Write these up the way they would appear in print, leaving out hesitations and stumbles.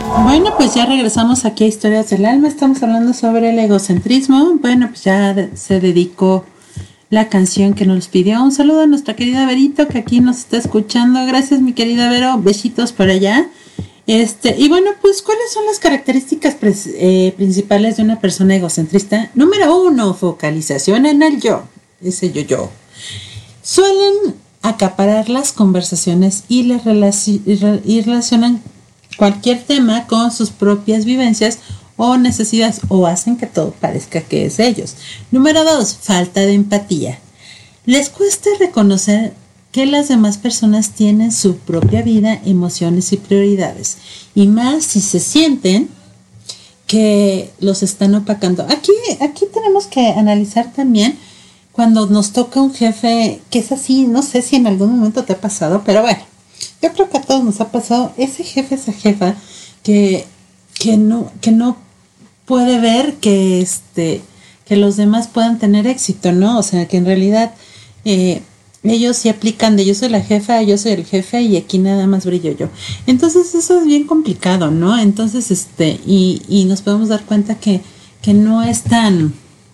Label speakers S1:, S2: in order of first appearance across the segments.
S1: Bueno, pues ya regresamos aquí a Historias del Alma. Estamos hablando sobre el egocentrismo. Bueno, pues ya se dedicó la canción que nos pidió. Un saludo a nuestra querida Verito, que aquí nos está escuchando. Gracias, mi querida Vero. Besitos por allá. Y bueno, pues, ¿cuáles son las características principales de una persona egocentrista? Número 1, focalización en el yo. Ese yo. Suelen acaparar las conversaciones y relacionan cualquier tema con sus propias vivencias o necesidades, o hacen que todo parezca que es de ellos. Número 2, falta de empatía. Les cuesta reconocer que las demás personas tienen su propia vida, emociones y prioridades, y más si se sienten que los están opacando. Aquí tenemos que analizar también cuando nos toca un jefe que es así. No sé si en algún momento te ha pasado, pero bueno, yo creo que a todos nos ha pasado ese jefe, esa jefa que no puede ver que los demás puedan tener éxito, ¿no? O sea, que en realidad ellos sí aplican de yo soy la jefa, yo soy el jefe y aquí nada más brillo yo. Entonces eso es bien complicado, ¿no? Entonces y nos podemos dar cuenta que no es tan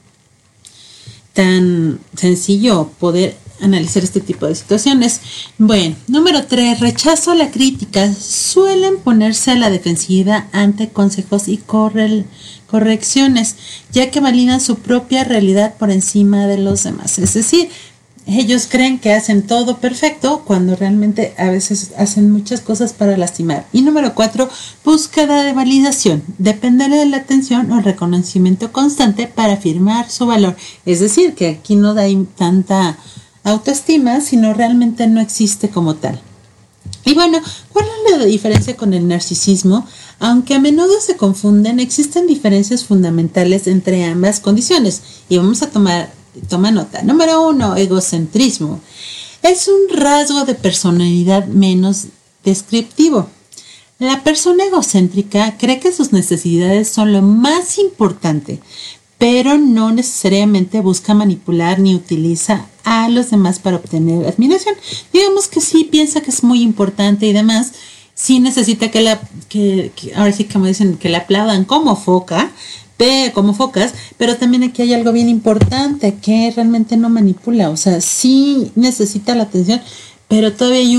S1: sencillo poder analizar este tipo de situaciones. Bueno, número 3, rechazo a la crítica. Suelen ponerse a la defensiva ante consejos y correcciones, ya que validan su propia realidad por encima de los demás. Es decir, ellos creen que hacen todo perfecto cuando realmente a veces hacen muchas cosas para lastimar. Y número 4, búsqueda de validación. Depender de la atención o el reconocimiento constante para afirmar su valor. Es decir, que aquí no da tanta autoestima, sino realmente no existe como tal. Y bueno, ¿cuál es la diferencia con el narcisismo? Aunque a menudo se confunden, existen diferencias fundamentales entre ambas condiciones. Y vamos a toma nota. Número 1, egocentrismo. Es un rasgo de personalidad menos descriptivo. La persona egocéntrica cree que sus necesidades son lo más importante, pero no necesariamente busca manipular ni utiliza a los demás para obtener admiración. Digamos que sí piensa que es muy importante y demás, sí necesita que ahora sí como dicen, que le aplaudan como focas, pero también aquí hay algo bien importante, que realmente no manipula, o sea, sí necesita la atención, pero todavía hay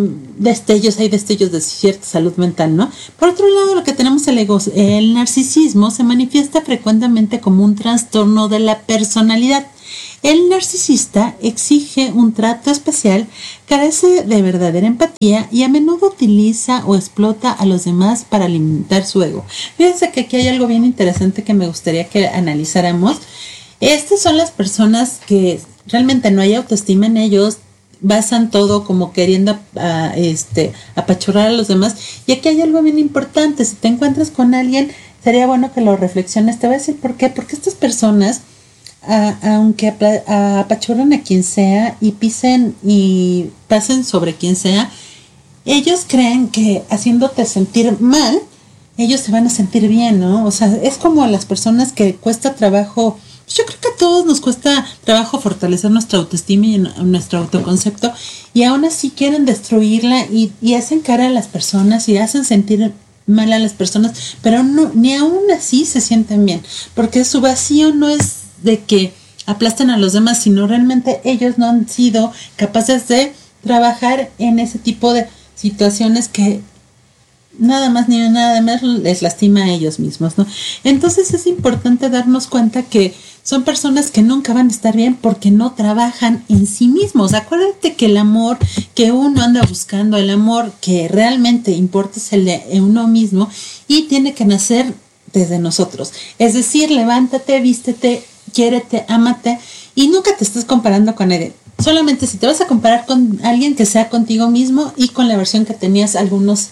S1: hay destellos de cierta salud mental, ¿no? Por otro lado, lo que tenemos el narcisismo se manifiesta frecuentemente como un trastorno de la personalidad. El narcisista exige un trato especial, carece de verdadera empatía y a menudo utiliza o explota a los demás para alimentar su ego. Fíjense que aquí hay algo bien interesante que me gustaría que analizáramos. Estas son las personas que realmente no hay autoestima en ellos, basan todo como queriendo apachurrar a los demás. Y aquí hay algo bien importante. Si te encuentras con alguien, sería bueno que lo reflexiones. Te voy a decir por qué. Porque estas personas, aunque apachurran a quien sea y pisen y pasen sobre quien sea, ellos creen que haciéndote sentir mal, ellos se van a sentir bien, ¿no? O sea, es como a las personas que cuesta trabajo. Yo creo que a todos nos cuesta trabajo fortalecer nuestra autoestima y nuestro autoconcepto, y aún así quieren destruirla y hacen cara a las personas y hacen sentir mal a las personas, pero no, ni aún así se sienten bien, porque su vacío no es de que aplastan a los demás, sino realmente ellos no han sido capaces de trabajar en ese tipo de situaciones que nada más ni nada más les lastima a ellos mismos, ¿no? Entonces es importante darnos cuenta que son personas que nunca van a estar bien porque no trabajan en sí mismos. Acuérdate que el amor que uno anda buscando, el amor que realmente importa es el de uno mismo y tiene que nacer desde nosotros. Es decir, levántate, vístete, quiérete, ámate y nunca te estés comparando con nadie. Solamente si te vas a comparar con alguien, que sea contigo mismo y con la versión que tenías algunas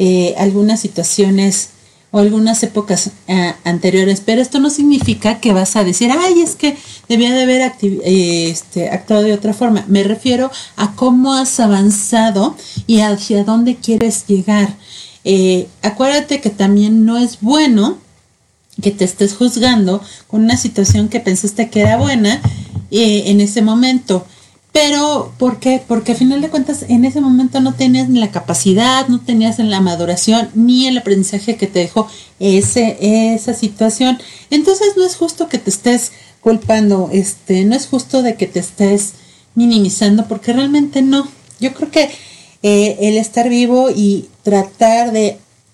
S1: situaciones o algunas épocas anteriores, pero esto no significa que vas a decir, ay, es que debía de haber actuado de otra forma. Me refiero a cómo has avanzado y hacia dónde quieres llegar. Acuérdate que también no es bueno que te estés juzgando con una situación que pensaste que era buena en ese momento. Pero, ¿por qué? Porque a final de cuentas en ese momento no tenías ni la capacidad, no tenías en la maduración, ni el aprendizaje que te dejó esa situación. Entonces no es justo que te estés culpando, no es justo de que te estés minimizando, porque realmente no. Yo creo que el estar vivo y tratar de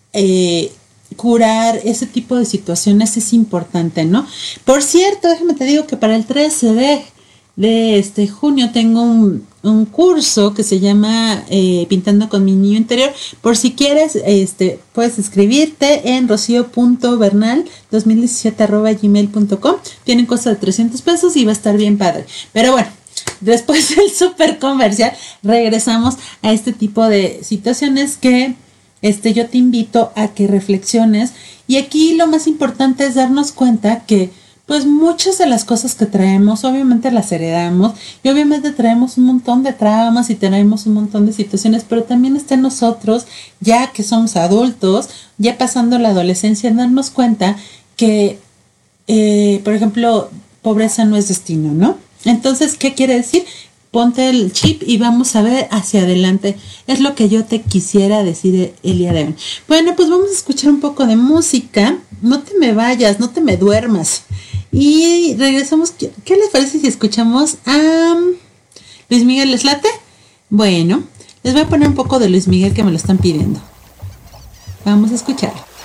S1: curar ese tipo de situaciones es importante, ¿no? Por cierto, déjame te digo que para el 13 de junio tengo un curso que se llama Pintando con mi niño interior. Por si quieres, puedes inscribirte en rocio.bernal2017@gmail.com. Tienen costo de 300 pesos y va a estar bien padre. Pero bueno, después del super comercial, regresamos a este tipo de situaciones que yo te invito a que reflexiones. Y aquí lo más importante es darnos cuenta que pues muchas de las cosas que traemos, obviamente las heredamos y obviamente traemos un montón de traumas y traemos un montón de situaciones, pero también está en nosotros, ya que somos adultos, ya pasando la adolescencia, darnos cuenta que, por ejemplo, pobreza no es destino, ¿no? Entonces, ¿qué quiere decir? Ponte el chip y vamos a ver hacia adelante. Es lo que yo te quisiera decir el día de hoy. Bueno, pues vamos a escuchar un poco de música. No te me vayas, no te me duermas. Y regresamos. ¿Qué les parece si escuchamos a Luis Miguel? ¿Les late? Bueno, les voy a poner un poco de Luis Miguel que me lo están pidiendo. Vamos a escucharlo.